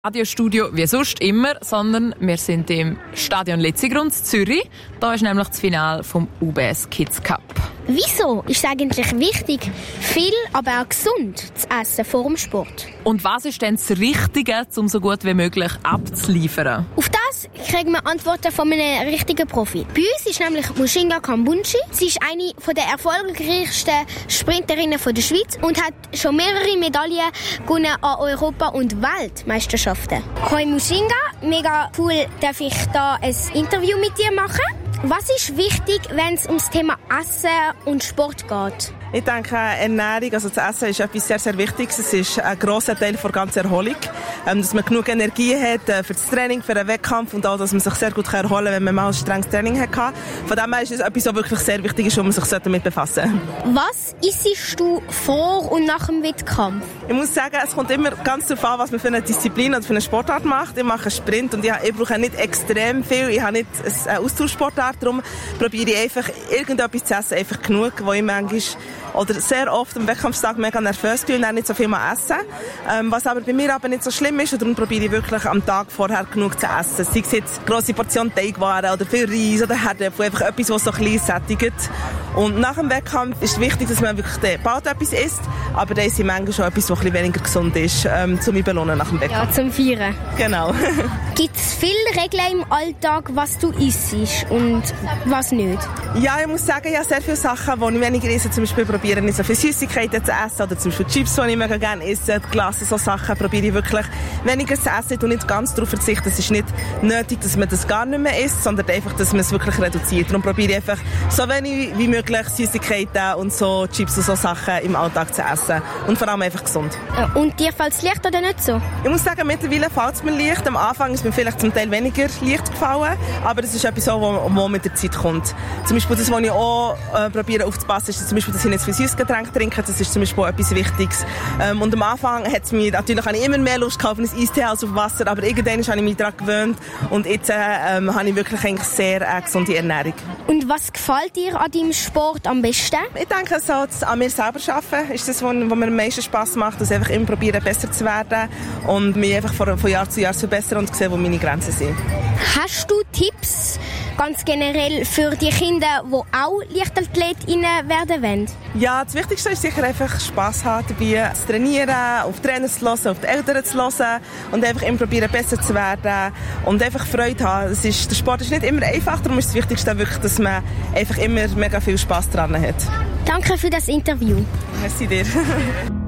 Radiostudio wie sonst immer, sondern wir sind im Stadion Letzigrund in Zürich. Da ist nämlich das Finale vom UBS Kids Cup. Wieso ist es eigentlich wichtig, viel, aber auch gesund zu essen vor dem Sport? Und was ist denn das Richtige, um so gut wie möglich abzuliefern? Auf das kriegen wir Antworten von einem richtigen Profi. Bei uns ist nämlich Mushinga Kambunchi. Sie ist eine der erfolgreichsten Sprinterinnen der Schweiz und hat schon mehrere Medaillen gewonnen an Europa- und Weltmeisterschaften. Hoi Mushinga, mega cool, darf ich da ein Interview mit dir machen. Was ist wichtig, wenn es ums Thema Essen und Sport geht? Ich denke, Ernährung, also das Essen ist etwas sehr, sehr Wichtiges. Es ist ein grosser Teil der ganzen Erholung. Dass man genug Energie hat für das Training, für den Wettkampf und auch, dass man sich sehr gut erholen kann, wenn man mal ein strenges Training hatte. Von dem her ist es etwas, was wirklich sehr wichtig ist, wo man sich damit befassen sollte. Was isst du vor und nach dem Wettkampf? Ich muss sagen, es kommt immer ganz darauf an, was man für eine Disziplin oder für eine Sportart macht. Ich mache einen Sprint und ich brauche nicht extrem viel. Ich habe nicht eine Austauschsportart, darum probiere ich einfach irgendetwas zu essen, einfach genug, wo ich manchmal oder sehr oft am Wettkampftag mega nervös bin und dann nicht so viel mal essen. Was aber bei mir aber nicht so schlimm ist, und darum probiere ich wirklich am Tag vorher genug zu essen. Sei es jetzt grosse Portion Teigwaren oder viel Reis oder Herdöpfel, einfach etwas, was so ein bisschen sättigt. Und nach dem Wettkampf ist es wichtig, dass man wirklich bald etwas isst, aber dann ist manchmal schon etwas, was ein bisschen weniger gesund ist, zum mich belohnen nach dem Wettkampf. Ja, zum Feiern. Genau. Gibt es viele Regeln im Alltag, was du isst und was nicht? Ja, ich muss sagen, ich habe sehr viele Sachen, die ich weniger esse. Zum Beispiel probiere ich nicht so viele Süßigkeiten zu essen oder zum Beispiel Chips, die ich mega gerne esse, Glas, so Sachen probiere ich wirklich weniger zu essen und nicht ganz darauf verzichten. Es ist nicht nötig, dass man das gar nicht mehr isst, sondern einfach, dass man es wirklich reduziert. Darum probiere ich einfach so wenig wie möglich Süßigkeiten und so Chips und so Sachen im Alltag zu essen. Und vor allem einfach gesund. Und dir fällt es leicht oder nicht so? Ich muss sagen, mittlerweile fällt es mir leicht. Am Anfang ist mir vielleicht zum Teil weniger leicht gefallen, aber das ist etwas, was mit der Zeit kommt. Zum Beispiel das, was ich auch probiere aufzupassen, ist zum Beispiel, dass ich nicht zu viel Süßgetränke trinke. Das ist zum Beispiel etwas Wichtiges. Und am Anfang habe ich immer mehr Lust gehabt auf ein Eistee als auf Wasser, aber irgendwann habe ich mich daran gewöhnt und jetzt habe ich wirklich eigentlich sehr gesunde Ernährung. Und was gefällt dir an deinem Sport am besten? Ich denke, so an mir selber arbeiten ist das, was mir am meisten Spass macht, dass ich einfach immer probiere, besser zu werden und mich einfach von Jahr zu Jahr zu verbessern und sehen, wo meine Grenzen sind. Hast du Tipps ganz generell für die Kinder, die auch Leichtathletinnen werden wollen? Ja, das Wichtigste ist sicher einfach Spass haben dabei, zu trainieren, auf die Trainer zu hören, auf die Eltern zu hören und einfach immer probieren, besser zu werden und einfach Freude haben. Der Sport ist nicht immer einfach, darum ist das Wichtigste wirklich, dass man einfach immer mega viel Spass dran hat. Danke für das Interview. Merci dir.